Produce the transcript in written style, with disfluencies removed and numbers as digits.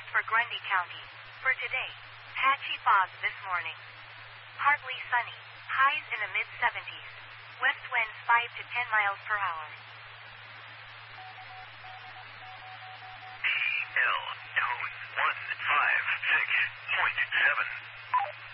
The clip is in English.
forecast for Grundy County. For today, patchy fog this morning. Partly sunny. Highs in the mid-70s. West winds 5 to 10 miles per hour.